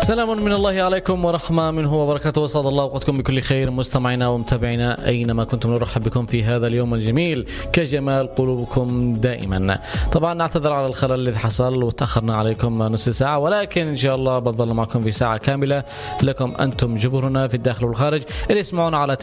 سلام من الله عليكم ورحمة منه وبركاته، وسعد الله أوقاتكم بكل خير مستمعينا ومتابعينا أينما كنتم. نرحب بكم في هذا اليوم الجميل كجمال قلوبكم دائما. طبعا نعتذر على الخلل الذي حصل وتأخرنا عليكم نصف ساعة، ولكن إن شاء الله بنظل معكم في ساعة كاملة لكم أنتم جمهورنا في الداخل والخارج اللي يسمعون على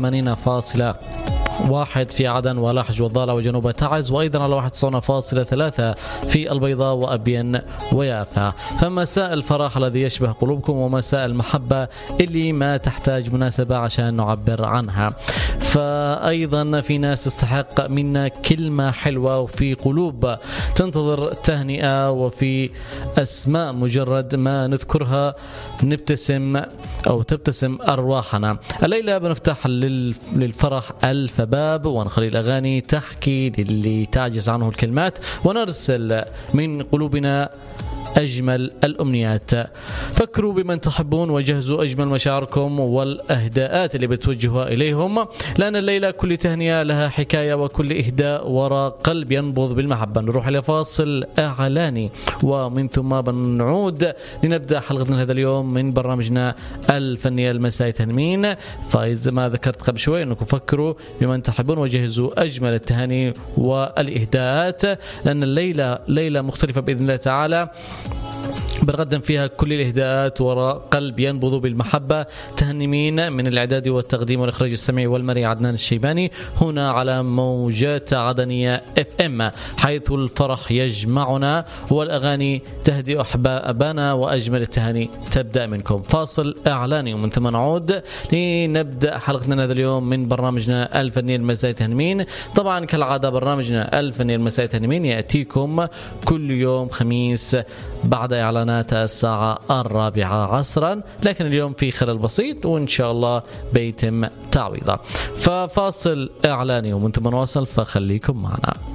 89.1 في عدن ولحج والضالع وجنوب تعز، وأيضا على 91.3 في البيضاء وأبين ويافا. فمساء الفرح الذي يشبه قلوبكم ومساء المحبة اللي ما تحتاج مناسبة عشان نعبر عنها. فأيضا في ناس تستحق منا كلمة حلوة، وفي قلوب تنتظر تهنئة، وفي أسماء مجرد ما نذكرها نبتسم أو تبتسم أرواحنا. الليلة بنفتح للفرح ألف باب، ونخلي الأغاني تحكي للي تعجز عنه الكلمات، ونرسل من قلوبنا أجمل الأمنيات. فكروا بمن تحبون وجهزوا أجمل مشاعركم والأهداءات اللي بتوجهها إليهم، لأن الليلة كل تهنئة لها حكاية وكل إهداء وراء قلب ينبض بالمحبة. نروح إلى فاصل إعلاني ومن ثم بنعود لنبدأ حلقتنا هذا اليوم من برنامجنا الفني المسائي تنمين. فإذا ما ذكرت قبل شوي أنكم فكروا بمن تحبون وجهزوا أجمل التهاني والإهداءات، لأن الليلة ليلة مختلفة بإذن الله تعالى بنقدم فيها كل الإهداءات وراء قلب ينبض بالمحبة. تهنمين من الإعداد والتقديم والإخراج السمعي والمرئي عدنان الشيباني، هنا على موجات عدنية FM، حيث الفرح يجمعنا والأغاني تهدئ أحبابنا وأجمل التهاني تبدأ منكم. فاصل إعلاني ومن ثم نعود لنبدأ حلقتنا هذا اليوم من برنامجنا الفني المسائي تنمين. طبعا كالعادة برنامجنا الفني المسائي تنمين يأتيكم كل يوم خميس بعد إعلانات الساعة 4 عصرا، لكن اليوم في خلل بسيط وإن شاء الله بيتم تعويضه. ففاصل إعلاني ومن ثم نواصل، فخليكم معنا.